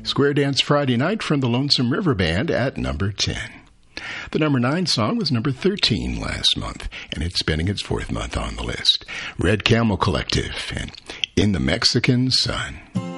Square Dance Friday Night from the Lonesome River Band at number 10. The number 9 song was number 13 last month, and it's spending its 4th month on the list. Red Camel Collective and In the Mexican Sun.